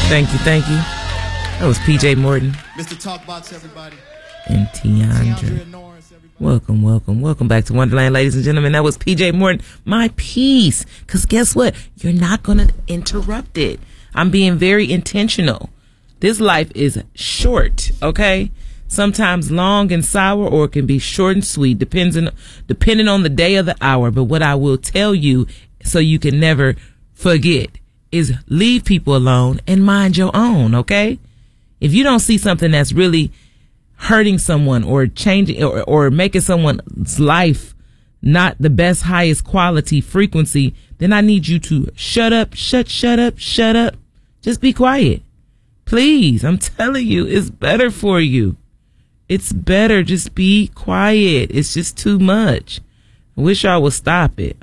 Thank you. That was PJ Morton. Mr. Talkbox, everybody. And Tiandra. Welcome back to Wonderland, ladies and gentlemen. That was PJ Morton, My Peace. Because guess what? You're not going to interrupt it. I'm being very intentional. This life is short, okay? Sometimes long and sour, or it can be short and sweet, depending on the day of the hour. But what I will tell you, so you can never forget, is leave people alone and mind your own, okay? If you don't see something that's really hurting someone or changing or making someone's life not the best, highest quality frequency, then I need you to shut up. Just be quiet. Please, I'm telling you, it's better for you. It's better. Just be quiet. It's just too much. I wish y'all would stop it.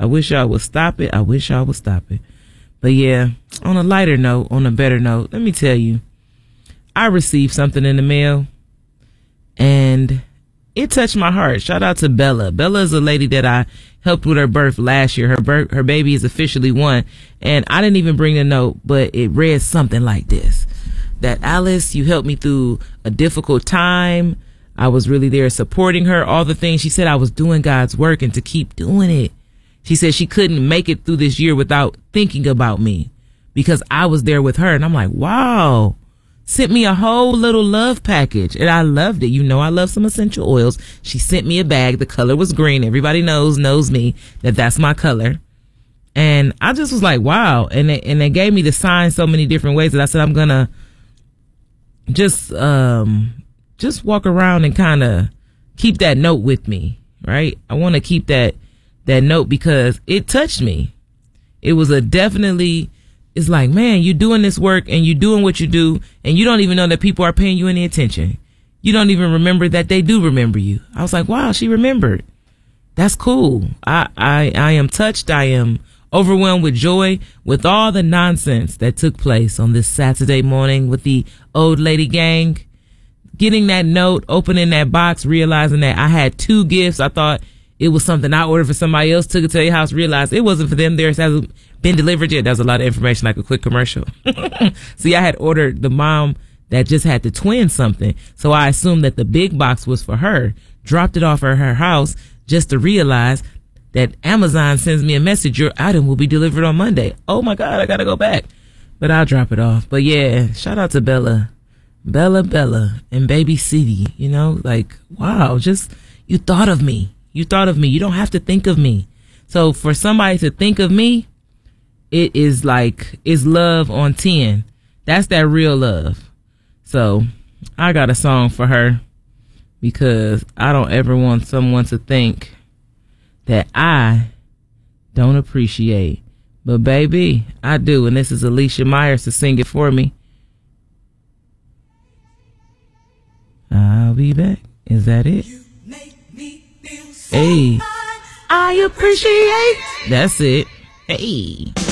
But yeah, on a lighter note, on a better note, let me tell you, I received something in the mail and it touched my heart. Shout out to Bella. Bella is a lady that I helped with her birth last year. Her baby is officially 1. And I didn't even bring the note, but it read something like this. That Alice, you helped me through a difficult time. I was really there supporting her. All the things she said, I was doing God's work and to keep doing it. She said she couldn't make it through this year without thinking about me because I was there with her. And I'm like, wow. Sent me a whole little love package and I loved it. You know, I love some essential oils. She sent me a bag. The color was green. Everybody knows me that's my color. And I just was like, wow. And they gave me the sign so many different ways that I said, I'm going to just walk around and kind of keep that note with me. Right. I want to keep that note because it touched me. It was it's like, man, you're doing this work and you're doing what you do and you don't even know that people are paying you any attention. You don't even remember that they do remember you. I was like, wow, she remembered. That's cool. I am touched. I am overwhelmed with joy with all the nonsense that took place on this Saturday morning with the old lady gang. Getting that note, opening that box, realizing that I had 2 gifts. I thought it was something I ordered for somebody else, took it to their house, realized it wasn't for them. Theirs hasn't been delivered yet. That's a lot of information, like a quick commercial. See, I had ordered the mom that just had the twins something. So I assumed that the big box was for her, dropped it off at her house just to realize that Amazon sends me a message, your item will be delivered on Monday. Oh my God, I got to go back. But I'll drop it off. But yeah, shout out to Bella, and Baby City, you know, like, wow, just, you thought of me. You don't have to think of me. So for somebody to think of me, it is like, it's love on 10. That's that real love. So I got a song for her because I don't ever want someone to think that I don't appreciate. But baby, I do. And this is Alicia Myers to sing it for me. I'll be back. Is that it? Hey, I appreciate. That's it. Hey.